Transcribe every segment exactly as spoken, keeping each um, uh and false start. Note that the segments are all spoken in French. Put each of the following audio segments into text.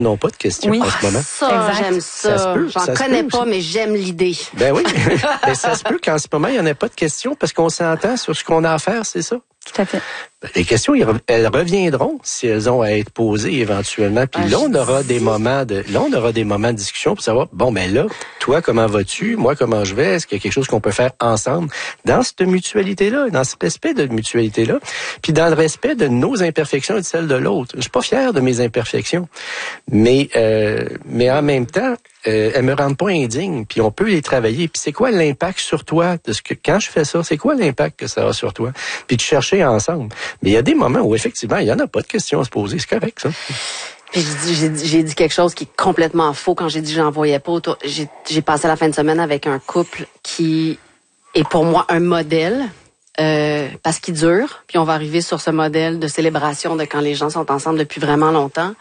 n'ont pas de questions oui. en ce moment. Ça, j'aime ça. ça peut, J'en ça connais pas, mais j'aime l'idée. Ben oui. Mais ça se peut qu'en ce moment, il n'y en ait pas de questions parce qu'on s'entend sur ce qu'on a à faire, c'est ça? Tout à fait. Les questions, elles reviendront si elles ont à être posées éventuellement. Puis ah, là, on aura des moments de, là, on aura des moments de discussion pour savoir, bon, ben là, toi, comment vas-tu? Moi, comment je vais? Est-ce qu'il y a quelque chose qu'on peut faire ensemble dans cette mutualité-là, dans ce respect de mutualité-là, puis dans le respect de nos imperfections et de celles de l'autre. Je suis pas fier de mes imperfections, mais, euh, mais en même temps, Euh, elles me rendent pas indigne, puis on peut les travailler. Puis c'est quoi l'impact sur toi de ce que quand je fais ça, c'est quoi l'impact que ça a sur toi? Puis de chercher ensemble. Mais il y a des moments où effectivement, il y en a pas de questions à se poser, c'est correct ça. Puis j'ai, j'ai, j'ai dit quelque chose qui est complètement faux quand j'ai dit que j'en voyais pas autour. J'ai, j'ai passé la fin de semaine avec un couple qui est pour moi un modèle. Euh, parce qu'il dure, puis on va arriver sur ce modèle de célébration de quand les gens sont ensemble depuis vraiment longtemps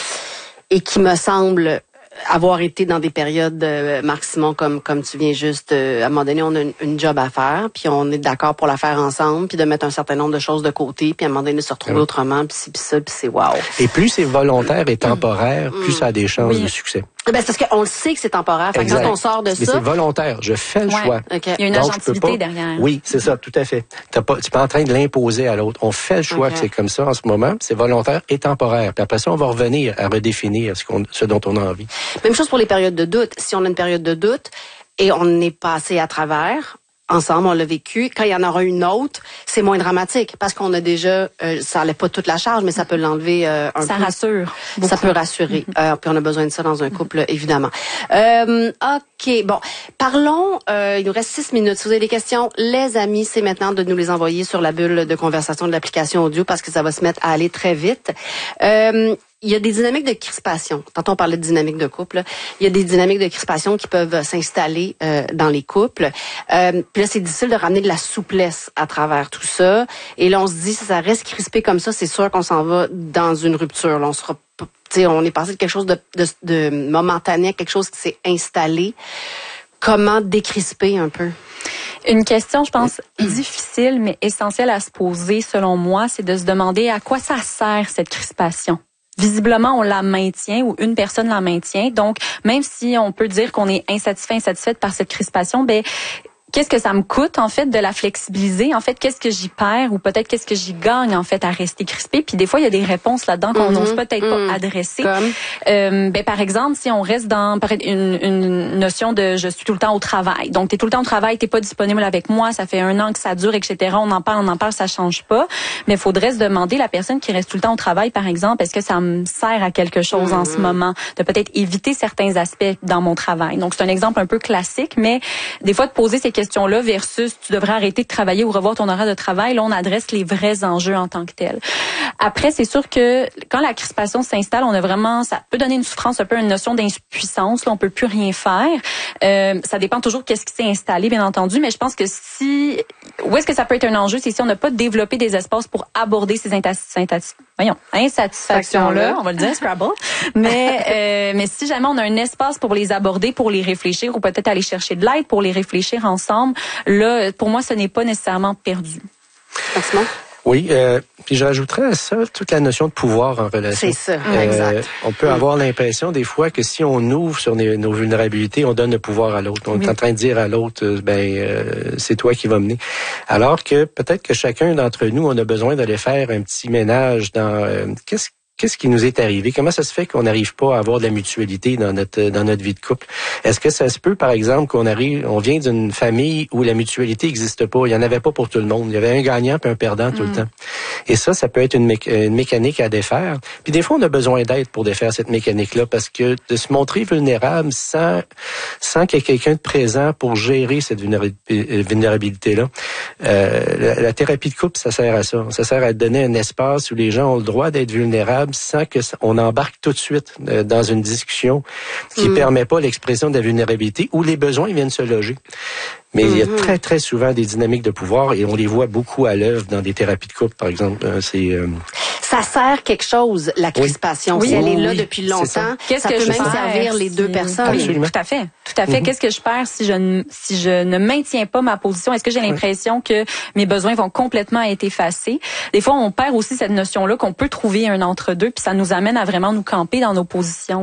et qui me semble avoir été dans des périodes, euh, Marc Simon, comme comme tu viens juste, euh, à un moment donné, on a une, une job à faire, puis on est d'accord pour la faire ensemble, puis de mettre un certain nombre de choses de côté, puis à un moment donné, de se retrouver oui. autrement, puis ci, puis ça, puis c'est wow. Et plus c'est volontaire et temporaire, mmh. plus ça a des chances oui. de succès. Ben, c'est parce qu'on le sait que c'est temporaire. Fait que quand on sort de Mais ça. c'est volontaire. Je fais le ouais. choix. Okay. Il y a une Donc, agentivité pas... derrière. Oui, c'est ça, tout à fait. T'as pas, tu n'es pas en train de l'imposer à l'autre. On fait le choix okay. que c'est comme ça en ce moment. C'est volontaire et temporaire. Puis après ça, on va revenir à redéfinir ce, qu'on, ce dont on a envie. Même chose pour les périodes de doute. Si on a une période de doute et on est passé à travers, ensemble, on l'a vécu. Quand il y en aura une autre, c'est moins dramatique parce qu'on a déjà, euh, ça n'enlève pas toute la charge, mais ça peut l'enlever euh, un ça peu. Ça rassure. Beaucoup. Ça peut rassurer. Mm-hmm. Euh, puis on a besoin de ça dans un couple, mm-hmm. évidemment. Euh, OK, bon. Parlons, euh, il nous reste six minutes. Si vous avez des questions, les amis, c'est maintenant de nous les envoyer sur la bulle de conversation de l'application audio parce que ça va se mettre à aller très vite. Euh, Il y a des dynamiques de crispation. Tantôt, on parlait de dynamique de couple. Là. Il y a des dynamiques de crispation qui peuvent s'installer euh, dans les couples. Euh, puis là, c'est difficile de ramener de la souplesse à travers tout ça. Et là, on se dit, si ça reste crispé comme ça, c'est sûr qu'on s'en va dans une rupture. Là, on sera, t'sais, on est passé de quelque chose de, de, de momentané à quelque chose qui s'est installé. Comment décrisper un peu? Une question, je pense, difficile, mais essentielle à se poser, selon moi, c'est de se demander à quoi ça sert cette crispation. Visiblement, on la maintient ou une personne la maintient. Donc, même si on peut dire qu'on est insatisfait, insatisfaite par cette crispation, ben qu'est-ce que ça me coûte, en fait, de la flexibiliser? En fait, qu'est-ce que j'y perds ou peut-être qu'est-ce que j'y gagne, en fait, à rester crispé? Puis des fois, il y a des réponses là-dedans qu'on n'ose mm-hmm. peut-être mm-hmm. pas adresser. Comme? Euh, ben, par exemple, si on reste dans une, une notion de « je suis tout le temps au travail ». Donc, tu es tout le temps au travail, tu n'es pas disponible avec moi, ça fait un an que ça dure, et cetera. On en parle, on en parle, ça change pas. Mais il faudrait se demander, la personne qui reste tout le temps au travail, par exemple, est-ce que ça me sert à quelque chose mm-hmm. en ce moment? De peut-être éviter certains aspects dans mon travail. Donc, c'est un exemple un peu classique, mais des fois, de poser ces questions questions-là versus tu devrais arrêter de travailler ou revoir ton horaire de travail. Là, on adresse les vrais enjeux en tant que tels. Après, c'est sûr que quand la crispation s'installe, on a vraiment, ça peut donner une souffrance, un peu une notion d'impuissance. Là, on peut plus rien faire. Euh, ça dépend toujours de qu'est-ce qui s'est installé, bien entendu. Mais je pense que si, où est-ce que ça peut être un enjeu, c'est si on n'a pas développé des espaces pour aborder ces insatisfactions. Voyons, insatisfaction-là, on va le dire, Scrabble. Mais, euh, mais si jamais on a un espace pour les aborder, pour les réfléchir, ou peut-être aller chercher de l'aide pour les réfléchir ensemble, là, pour moi, ce n'est pas nécessairement perdu. Franchement. Oui, euh, puis j'ajouterais à ça toute la notion de pouvoir en relation. C'est ça, euh, exact. On peut oui. avoir l'impression des fois que si on ouvre sur nos, nos vulnérabilités, on donne le pouvoir à l'autre. On oui. est en train de dire à l'autre, ben euh, c'est toi qui vas mener. Alors que peut-être que chacun d'entre nous, on a besoin d'aller faire un petit ménage dans euh, qu'est-ce Qu'est-ce qui nous est arrivé? Comment ça se fait qu'on n'arrive pas à avoir de la mutualité dans notre dans notre vie de couple? Est-ce que ça se peut, par exemple, qu'on arrive, on vient d'une famille où la mutualité n'existe pas? Il n'y en avait pas pour tout le monde. Il y avait un gagnant puis un perdant tout mmh. le temps. Et ça, ça peut être une, mé- une mécanique à défaire. Puis des fois, on a besoin d'aide pour défaire cette mécanique-là parce que de se montrer vulnérable sans sans qu'il y ait quelqu'un de présent pour gérer cette vulnérabilité-là. Euh, la, la thérapie de couple, ça sert à ça. Ça sert à donner un espace où les gens ont le droit d'être vulnérables sans que on embarque tout de suite euh, dans une discussion qui mmh. permet pas l'expression de la vulnérabilité où les besoins viennent se loger. Mais mm-hmm. il y a très, très souvent des dynamiques de pouvoir et on les voit beaucoup à l'œuvre dans des thérapies de couple, par exemple. C'est euh... Ça sert quelque chose, la crispation. Oui. Si oui, elle est là oui, depuis longtemps, ça, Qu'est-ce ça que peut je même perds servir les si... deux personnes. Absolument. Tout à fait. Tout à fait. Mm-hmm. Qu'est-ce que je perds si je ne, si je ne maintiens pas ma position? Est-ce que j'ai l'impression que mes besoins vont complètement être effacés? Des fois, on perd aussi cette notion-là qu'on peut trouver un entre-deux, puis ça nous amène à vraiment nous camper dans nos positions.